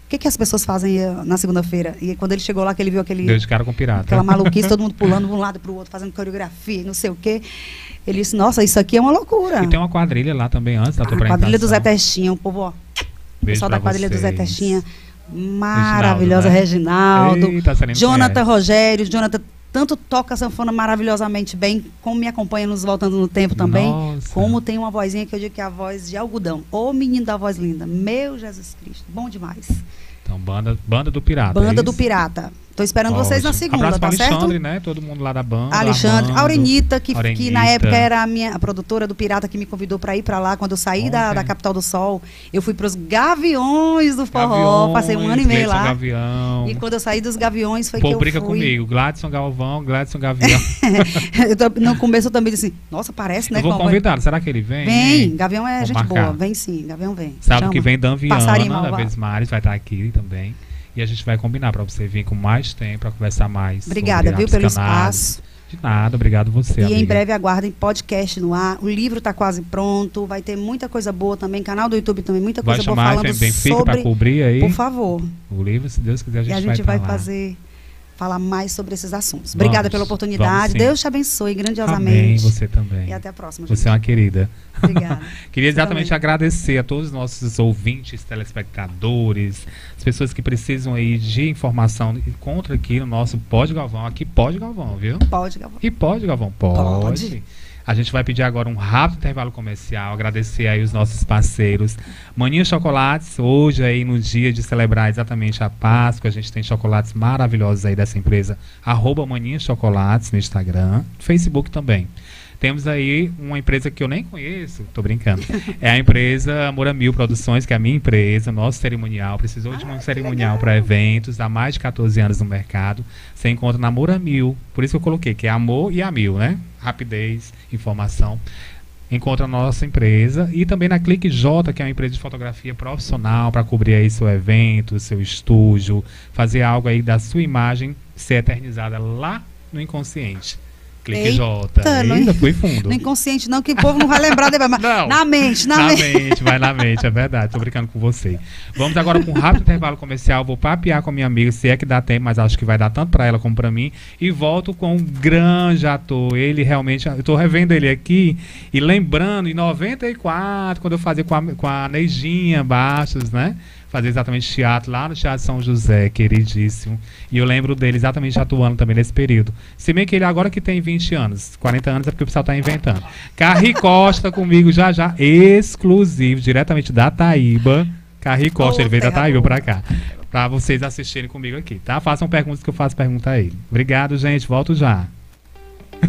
que as pessoas fazem na segunda-feira? E quando ele chegou lá, que ele viu Deu de cara com pirata. aquela maluquice, todo mundo pulando de um lado para o outro, fazendo coreografia, não sei o quê. Ele disse, nossa, isso aqui é uma loucura. E tem uma quadrilha lá também antes da tua apresentação. A quadrilha do Zé Testinha, o povo, ó. O pessoal da quadrilha do Zé Testinha, maravilhosa, Reginaldo. Eita, Jonathan Rogério, Jonathan tanto toca a sanfona maravilhosamente bem, como me acompanha nos Voltando no Tempo também, como tem uma vozinha que eu digo que é a voz de algodão. Ô menino da voz linda, meu Jesus Cristo, bom demais. Então, Banda do Pirata. Banda do Pirata. Tô esperando vocês na segunda, abraço tá certo? Alexandre, né? Todo mundo lá da banda. Alexandre, Aurenita, que na época era a produtora do Pirata, que me convidou para ir para lá. Quando eu saí da Capital do Sol, eu fui para os Gaviões do Forró, passei um ano e meio lá. Gavião. E quando eu saí dos Gaviões foi que eu fui. Briga comigo, Gladson Galvão, Gladson Gavião. No começo eu também disse assim, nossa, parece, né? Eu vou convidar, será que ele vem? Vem, Gavião é gente boa, vem sim, Gavião vem. Sábado que vem, Dan Viana, da Vesmares, vai estar aqui também. E a gente vai combinar para você vir com mais tempo, para conversar mais. Obrigada, viu, pelo espaço. De nada, obrigado você, amiga. E em breve aguardem podcast no ar. O livro está quase pronto, vai ter muita coisa boa também. Canal do YouTube também, muita coisa boa falando sobre... para cobrir aí. Por favor. O livro, se Deus quiser, a gente vai falar mais sobre esses assuntos. Obrigada pela oportunidade. Deus te abençoe grandiosamente. Amém, você também. E até a próxima, gente. Você é uma querida. Obrigada. Queria exatamente agradecer a todos os nossos ouvintes, telespectadores, as pessoas que precisam aí de informação. Encontra aqui no nosso Pode Galvão. Aqui Pode Galvão, viu? Pode Galvão. E Pode Galvão? Pode. A gente vai pedir agora um rápido intervalo comercial, agradecer aí os nossos parceiros. Maninha Chocolates, hoje aí no dia de celebrar exatamente a Páscoa, a gente tem chocolates maravilhosos aí dessa empresa, @Maninha Chocolates no Instagram, Facebook também. Temos aí uma empresa que eu nem conheço, tô brincando, é a empresa Moramil Produções, que é a minha empresa, nosso cerimonial, precisou de um cerimonial para eventos, há mais de 14 anos no mercado, você encontra na Moramil, por isso que eu coloquei, que é Amor e Amil, né? Rapidez, informação. Encontra a nossa empresa e também na Clique J, que é uma empresa de fotografia profissional para cobrir aí seu evento, seu estúdio, fazer algo aí da sua imagem ser eternizada lá no inconsciente. Clique J. Ainda fui fundo. No inconsciente não, que o povo não vai lembrar depois. Mas não, na mente. Vai na mente, é verdade. Tô brincando com você. Vamos agora com um rápido intervalo comercial. Vou papear com a minha amiga, se é que dá tempo, mas acho que vai dar tanto pra ela como pra mim. E volto com um grande ator. Ele realmente, eu tô revendo ele aqui e lembrando, em 94, quando eu fazia com a Neidinha Bastos, né? Fazer exatamente teatro lá no Teatro São José, queridíssimo. E eu lembro dele exatamente atuando também nesse período. Se bem que ele agora que tem 20 anos, 40 anos é porque o pessoal tá inventando. Carri Costa comigo já, exclusivo, diretamente da Taíba. Carri Costa, ele veio da Taíba pra cá. Pra vocês assistirem comigo aqui, tá? Façam perguntas que eu faço pergunta a ele. Obrigado, gente. Volto já.